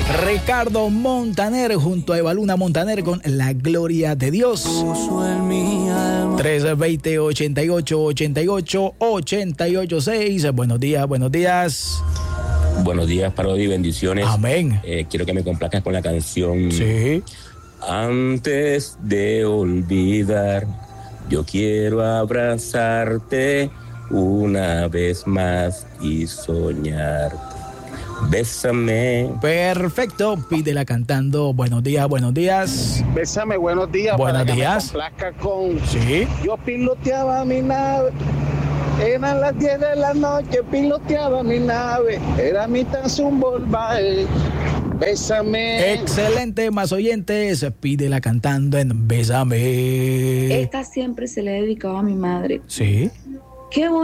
Ricardo Montaner junto a Evaluna Montaner con La Gloria de Dios. 320-88-88-886. Buenos días, buenos días. Buenos días, Parodi, bendiciones. Amén. Quiero que me complazcas con la canción. Sí. Antes de olvidar, yo quiero abrazarte una vez más y soñarte. Bésame. Perfecto, pídela cantando. Buenos días, buenos días. Bésame, buenos días. Buenos para días. Que me complazca con... Sí. Yo piloteaba mi nave. Eran las 10 de la noche, piloteaba mi nave. Era mi Tanzum Volvae. Bésame. Excelente, más oyentes. Pídela cantando en Bésame. Esta siempre se le ha dedicado a mi madre. Sí. Qué bonito.